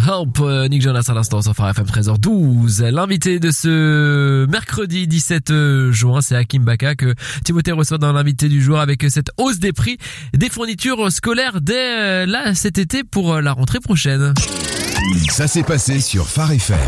Help, Nick Jonas à l'instant sur Phare FM 13h12. L'invité de ce mercredi 17 juin, c'est Hakim Baka que Timothée reçoit dans l'invité du jour avec cette hausse des prix des fournitures scolaires dès là cet été pour la rentrée prochaine. Ça s'est passé sur Phare FM.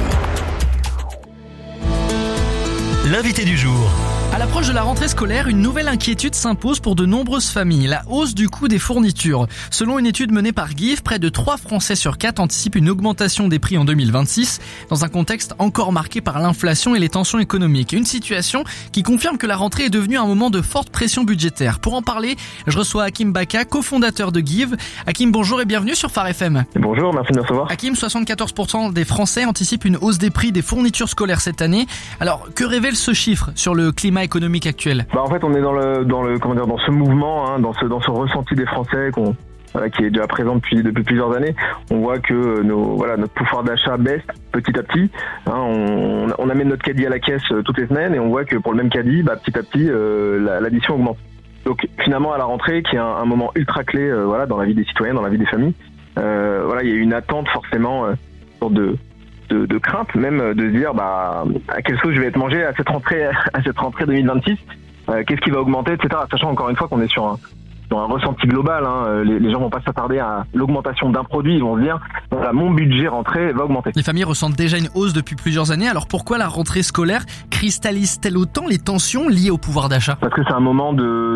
L'invité du jour. À l'approche de la rentrée scolaire, une nouvelle inquiétude s'impose pour de nombreuses familles, la hausse du coût des fournitures. Selon une étude menée par Give, près de 3 Français sur 4 anticipent une augmentation des prix en 2026, dans un contexte encore marqué par l'inflation et les tensions économiques. Une situation qui confirme que la rentrée est devenue un moment de forte pression budgétaire. Pour en parler, je reçois Hakim Baka, cofondateur de Give. Hakim, bonjour et bienvenue sur Phare FM. Bonjour, merci de me recevoir. Hakim, 74% des Français anticipent une hausse des prix des fournitures scolaires cette année. Alors, que révèle ce chiffre sur le climat économique actuel? En fait, on est dans ce mouvement, dans ce ressenti des Français qui est déjà présent depuis plusieurs années. On voit que notre pouvoir d'achat baisse petit à petit. On amène notre caddie à la caisse toutes les semaines et on voit que pour le même caddie, petit à petit, l'addition augmente. Donc finalement, à la rentrée, qui est un moment ultra clé, dans la vie des citoyens, dans la vie des familles, il y a une attente forcément de crainte même de se dire à quelle sauce je vais être mangé à cette rentrée 2026, qu'est-ce qui va augmenter, etc. Sachant encore une fois qu'on est sur un ressenti global, les gens vont pas s'attarder à l'augmentation d'un produit, ils vont se dire mon budget rentrée va augmenter. Les familles ressentent déjà une hausse depuis plusieurs années, alors pourquoi la rentrée scolaire cristallise-t-elle autant les tensions liées au pouvoir d'achat? Parce que c'est un moment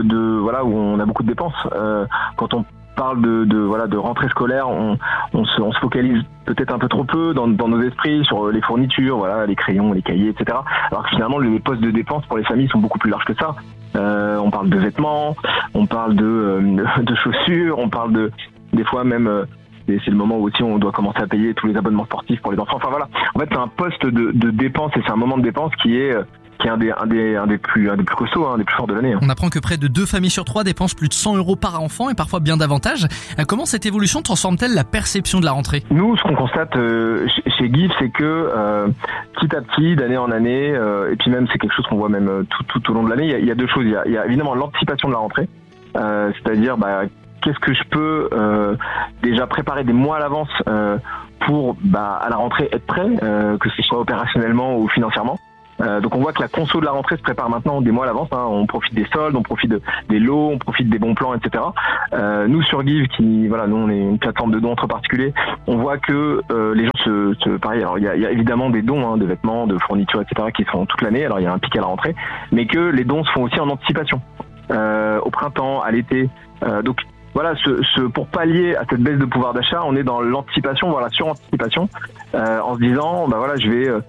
où on a beaucoup de dépenses. Quand on parle de rentrée scolaire, on se focalise peut-être un peu trop peu dans nos esprits sur les fournitures, les crayons, les cahiers, etc. Alors que finalement les postes de dépenses pour les familles sont beaucoup plus larges que ça. On parle de vêtements, on parle de chaussures, on parle des fois même c'est le moment où aussi on doit commencer à payer tous les abonnements sportifs pour les enfants. Enfin voilà. En fait, c'est un poste de dépenses et c'est un moment de dépenses qui est un des plus costauds, un des plus forts de l'année. On apprend que près de 2 familles sur 3 dépensent plus de 100 € par enfant et parfois bien davantage. Comment cette évolution transforme-t-elle la perception de la rentrée? Nous, ce qu'on constate chez Give, c'est que petit à petit, d'année en année, et puis même c'est quelque chose qu'on voit même tout au long de l'année, il y a deux choses. Il y a évidemment l'anticipation de la rentrée, c'est-à-dire qu'est-ce que je peux déjà préparer des mois à l'avance pour à la rentrée être prêt, que ce soit opérationnellement ou financièrement. Donc on voit que la conso de la rentrée se prépare maintenant des mois à l'avance. On profite des soldes, on profite des lots, on profite des bons plans, etc. Nous sur Give, nous on est une plateforme de dons entre particuliers. On voit que les gens pareil. Alors il y a évidemment des dons, de vêtements, de fournitures, etc. qui se font toute l'année. Alors il y a un pic à la rentrée, mais que les dons se font aussi en anticipation, au printemps, à l'été. Donc voilà, pour pallier à cette baisse de pouvoir d'achat, on est dans l'anticipation, voire la suranticipation, en se disant, je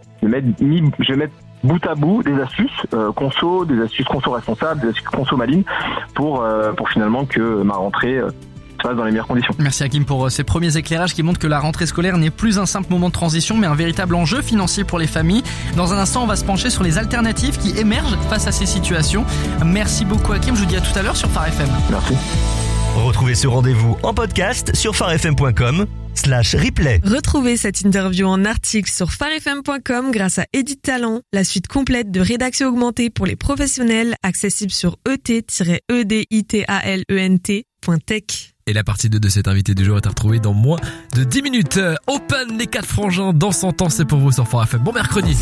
vais mettre bout à bout des astuces conso responsables, des astuces conso malines pour finalement que ma rentrée se fasse dans les meilleures conditions. Merci Hakim pour ces premiers éclairages qui montrent que la rentrée scolaire n'est plus un simple moment de transition mais un véritable enjeu financier pour les familles. Dans un instant, on va se pencher sur les alternatives qui émergent face à ces situations. Merci beaucoup Hakim, je vous dis à tout à l'heure sur Phare FM. Merci. Retrouvez ce rendez-vous en podcast sur pharefm.com/replay. Retrouvez cette interview en article sur pharefm.com grâce à Edit Talent, la suite complète de rédaction augmentée pour les professionnels, accessible sur et-editalent.tech. Et la partie 2 de cet invité du jour est à retrouver dans moins de 10 minutes. Open, les 4 frangins dans son temps, c'est pour vous sur Phare FM. Bon mercredi.